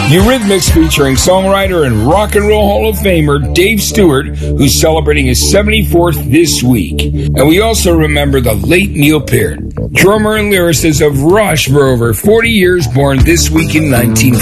Eurythmics featuring songwriter and Rock and Roll Hall of Famer Dave Stewart, who's celebrating his 74th this week. And we also remember the late Neil Peart, drummer and lyricist of Rush for over 40 years, born this week in 1950.